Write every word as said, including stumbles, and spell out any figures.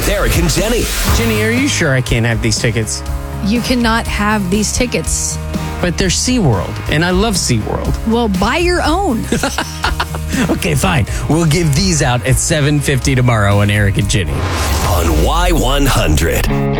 with Eric and Jenny. Jenny, are you sure I can't have these tickets? You cannot have these tickets. But they're SeaWorld, and I love SeaWorld. Well, buy your own. Okay, fine. We'll give these out at seven fifty tomorrow on Eric and Jenny. On Y one hundred.